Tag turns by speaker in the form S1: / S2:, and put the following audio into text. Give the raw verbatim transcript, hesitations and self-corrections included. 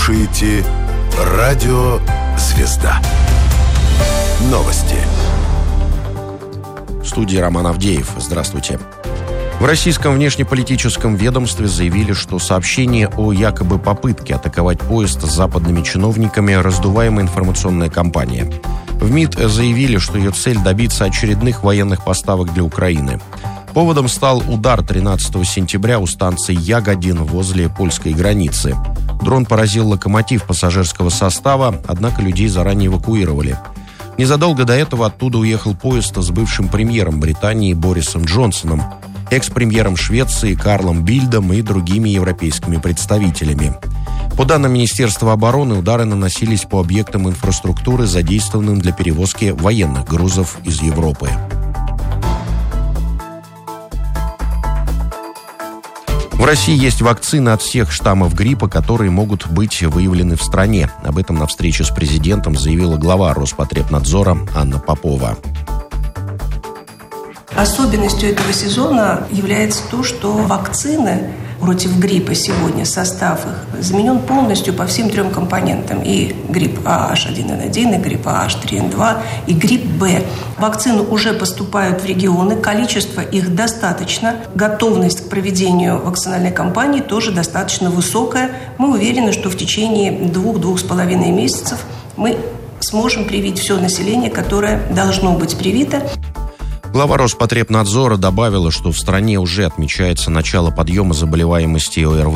S1: слушаете Радио Звезда. Новости.
S2: В студии Роман Авдеев. Здравствуйте. В российском внешнеполитическом ведомстве заявили, что сообщение о якобы попытке атаковать поезд с западными чиновниками – раздуваемая информационная кампания. В МИД заявили, что ее цель – добиться очередных военных поставок для Украины. Поводом стал удар тринадцатого сентября у станции Ягодин возле польской границы. Дрон поразил локомотив пассажирского состава, однако людей заранее эвакуировали. Незадолго до этого оттуда уехал поезд с бывшим премьером Британии Борисом Джонсоном, экс-премьером Швеции Карлом Бильдом и другими европейскими представителями. По данным Министерства обороны, удары наносились по объектам инфраструктуры, задействованным для перевозки военных грузов из Европы. В России есть вакцины от всех штаммов гриппа, которые могут быть выявлены в стране. Об этом на встрече с президентом заявила глава Роспотребнадзора Анна Попова.
S3: Особенностью этого сезона является то, что вакцины против гриппа сегодня, состав их заменен полностью по всем трем компонентам. И грипп А Аш один эн один, и грипп А Аш три эн два, и грипп Б. Вакцины уже поступают в регионы, количество их достаточно. Готовность к проведению вакцинальной кампании тоже достаточно высокая. Мы уверены, что в течение двух-двух с половиной месяцев мы сможем привить все население, которое должно быть привито.
S2: Глава Роспотребнадзора добавила, что в стране уже отмечается начало подъема заболеваемости ОРВИ